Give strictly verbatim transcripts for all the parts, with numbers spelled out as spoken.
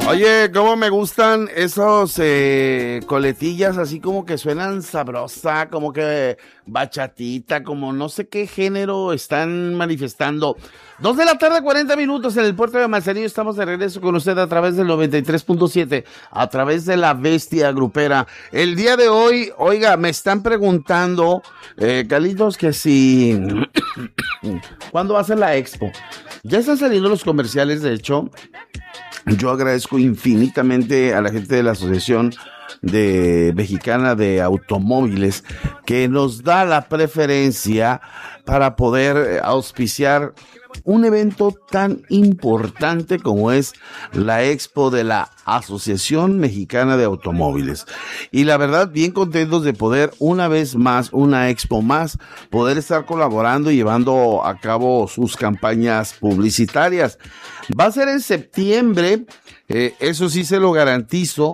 Oye, cómo me gustan esos eh, coletillas así como que suenan sabrosa, como que bachatita, como no sé qué género están manifestando. Dos de la tarde, cuarenta minutos en el puerto de Manzanillo. Estamos de regreso con usted a través del noventa y tres punto siete, a través de la bestia grupera. El día de hoy, oiga, me están preguntando, eh, Carlitos, que si... ¿cuándo va a ser la expo? Ya están saliendo los comerciales, de hecho. Yo agradezco infinitamente a la gente de la Asociación de Mexicana de Automóviles que nos da la preferencia para poder auspiciar un evento tan importante como es la Expo de la Asociación Mexicana de Automóviles. Y la verdad, bien contentos de poder una vez más, una expo más, poder estar colaborando y llevando a cabo sus campañas publicitarias. Va a ser en septiembre, eh, eso sí se lo garantizo,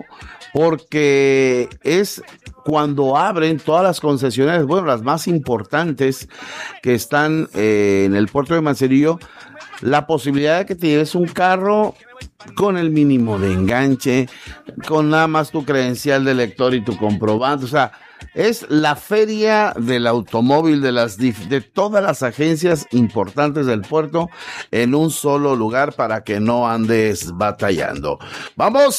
porque es cuando abren todas las concesionarias, bueno, las más importantes que están eh, en el puerto de Manzanillo, la posibilidad de que te lleves un carro con el mínimo de enganche, con nada más tu credencial de lector y tu comprobante. O sea, es la feria del automóvil de las de todas las agencias importantes del puerto en un solo lugar para que no andes batallando. Vamos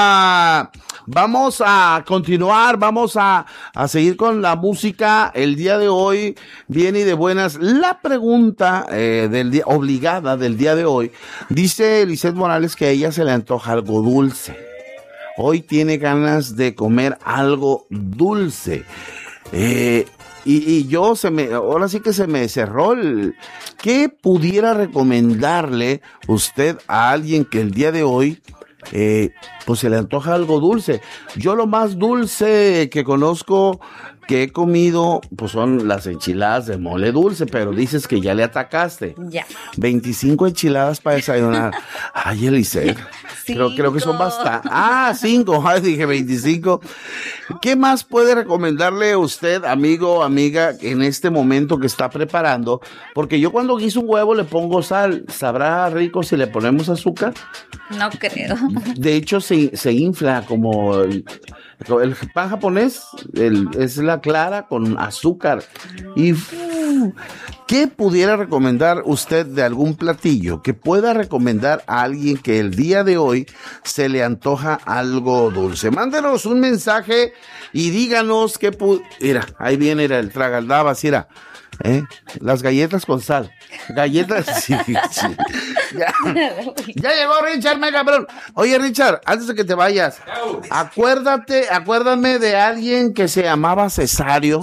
a vamos a continuar, vamos a, a seguir con la música. El día de hoy viene y de buenas la pregunta eh, del día obligada del día de hoy. Dice Lisette Morales que a ella se le antoja algo dulce. Hoy tiene ganas de comer algo dulce. Eh, y, y yo se me, ahora sí que se me cerró el, ¿qué pudiera recomendarle usted a alguien que el día de hoy, eh, pues se le antoja algo dulce? Yo lo más dulce que conozco, que he comido, pues son las enchiladas de mole dulce, pero dices que ya le atacaste. Ya. veinticinco enchiladas para desayunar. Ay, Eliseo. Creo, creo que son bastantes. Ah, cinco. Ay, dije veinticinco. ¿Qué más puede recomendarle usted, amigo o amiga, en este momento que está preparando? Porque yo cuando guiso un huevo le pongo sal. ¿Sabrá rico si le ponemos azúcar? No creo. De hecho, se, se infla como el, el pan japonés. El, es la clara con azúcar. Y uh, ¿qué pudiera recomendar usted de algún platillo que pueda recomendar a alguien que el día de hoy se le antoja algo dulce? Mándenos un mensaje y díganos qué pu... Mira, ahí viene era el tragaldabas, mira, ¿eh? Las galletas con sal. Galletas, sí, sí. Ya, ya llegó Richard, me cabrón. Oye, Richard, antes de que te vayas, acuérdate, acuérdame de alguien que se llamaba Cesario.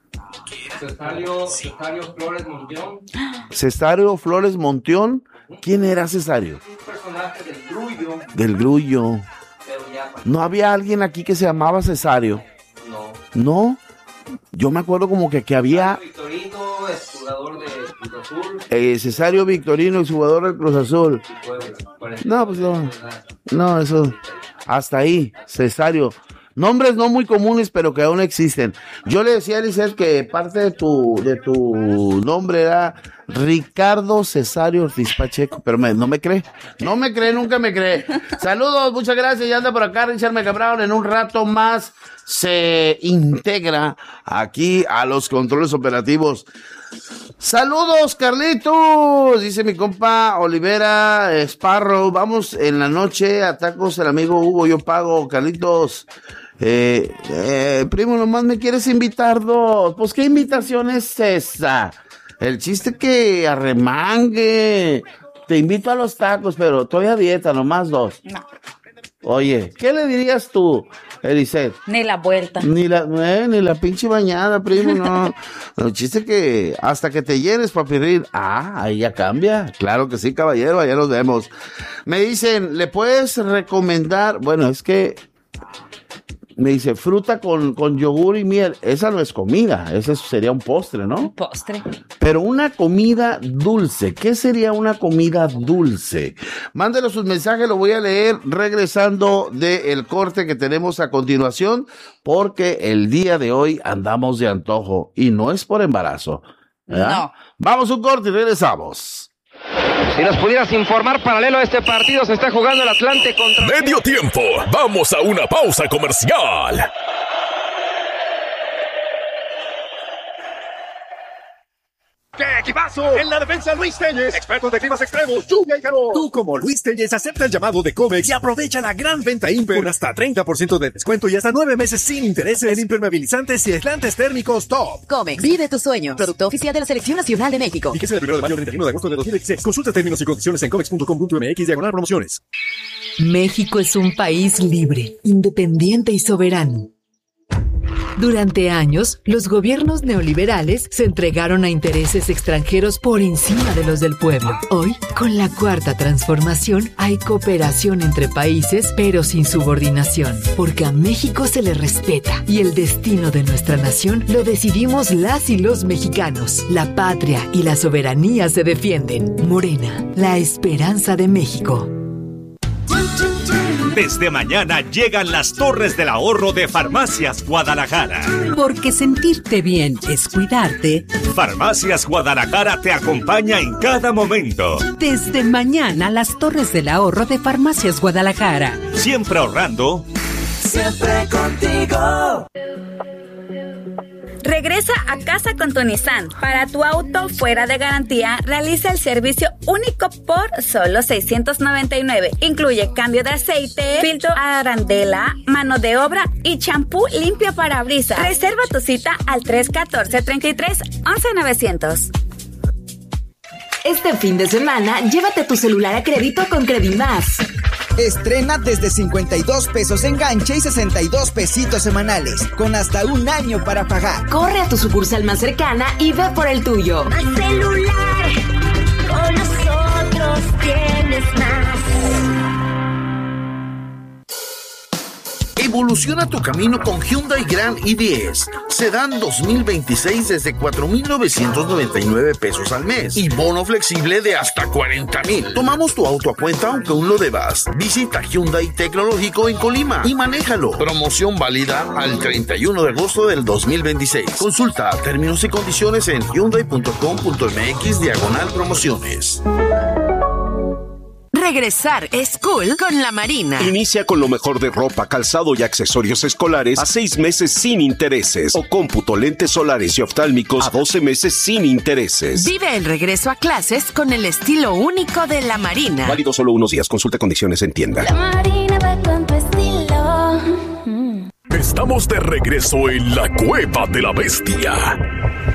Cesario, Cesario Flores Montión. Cesario Flores Montión. ¿Quién era Cesario? Un personaje del Grullo. Del Grullo. Pero ya, ¿No había alguien aquí que se llamaba Cesario? no. ¿No? Yo me acuerdo como que, que había... Victorino, es jugador de Cruz Azul. Eh, Cesario Victorino, ex jugador del Cruz Azul. Y Puebla. No, pues no. No, eso... Hasta ahí, Cesario. Nombres no muy comunes, pero que aún existen. Yo le decía a Eliseo que parte de tu, de tu nombre era Ricardo Cesario Ortiz Pacheco, pero me, no me cree. No me cree, nunca me cree. Saludos, muchas gracias. Ya anda por acá Richard Mecabrón. En un rato más se integra aquí a los controles operativos. Saludos, Carlitos, dice mi compa Olivera Sparrow. Vamos en la noche a tacos, el amigo Hugo, yo pago, Carlitos. Eh, eh, primo, nomás me quieres invitar dos. Pues, ¿qué invitación es esa? El chiste que arremangue. Te invito a los tacos, pero estoy a dieta, nomás dos. No. Oye, ¿qué le dirías tú, Eliseth? Ni la vuelta. Ni la, eh, ni la pinche bañada, primo, no. El chiste que hasta que te llenes, papirrín. Ah, ahí ya cambia. Claro que sí, caballero, allá nos vemos. Me dicen, ¿le puedes recomendar? Bueno, es que me dice, fruta con, con yogur y miel. Esa no es comida, ese sería un postre, ¿no? Postre. Pero una comida dulce, ¿qué sería una comida dulce? Mándenos sus mensajes, lo voy a leer regresando del corte que tenemos a continuación, porque el día de hoy andamos de antojo y no es por embarazo, ¿verdad? No. Vamos a un corte y regresamos. Si nos pudieras informar, paralelo a este partido, se está jugando el Atlante contra... Medio tiempo. Vamos a una pausa comercial. ¡Qué equipazo! En la defensa, Luis Telles, expertos de climas extremos, lluvia y calor. Tú, como Luis Telles, acepta el llamado de Comex y aprovecha la gran venta Imper con hasta treinta por ciento de descuento y hasta nueve meses sin intereses en impermeabilizantes y aislantes térmicos top. Comex, vive tu sueño. Producto oficial de la Selección Nacional de México. Y que sea el primero de mayo al treinta y uno de agosto de dos mil dieciséis. Consulta términos y condiciones en comex punto com punto m x diagonal promociones. México es un país libre, independiente y soberano. Durante años, los gobiernos neoliberales se entregaron a intereses extranjeros por encima de los del pueblo. Hoy, con la Cuarta Transformación, hay cooperación entre países, pero sin subordinación, porque a México se le respeta y el destino de nuestra nación lo decidimos las y los mexicanos. La patria y la soberanía se defienden. Morena, la esperanza de México. Desde mañana llegan las Torres del Ahorro de Farmacias Guadalajara. Porque sentirte bien es cuidarte. Farmacias Guadalajara te acompaña en cada momento. Desde mañana las Torres del Ahorro de Farmacias Guadalajara. Siempre ahorrando. Siempre contigo. Regresa a casa con tu Nissan. Para tu auto fuera de garantía, realiza el servicio único por solo seiscientos noventa y nueve. Incluye cambio de aceite, filtro a arandela, mano de obra y champú limpio parabrisas. Reserva tu cita al tres uno cuatro, tres tres, once novecientos. Este fin de semana, llévate tu celular a crédito con Credimás. Estrena desde cincuenta y dos pesos enganche y sesenta y dos pesitos semanales, con hasta un año para pagar. Corre a tu sucursal más cercana y ve por el tuyo. Más celular, con nosotros tienes más. Evoluciona tu camino con Hyundai Grand i diez. Sedán dos mil veintiséis desde cuatro mil novecientos noventa y nueve pesos al mes. Y bono flexible de hasta cuarenta mil. Tomamos tu auto a cuenta aunque aún lo debas. Visita Hyundai Tecnológico en Colima y manéjalo. Promoción válida al treinta y uno de agosto del dos mil veintiséis. Consulta términos y condiciones en hyundai punto com punto m x diagonal promociones. Regresar es cool con la Marina. Inicia con lo mejor de ropa, calzado y accesorios escolares a seis meses sin intereses. O cómputo, lentes solares y oftálmicos a doce meses sin intereses. Vive el regreso a clases con el estilo único de la Marina. Válido solo unos días. Consulta condiciones en tienda. La Marina va con tu estilo. Estamos de regreso en la Cueva de la Bestia.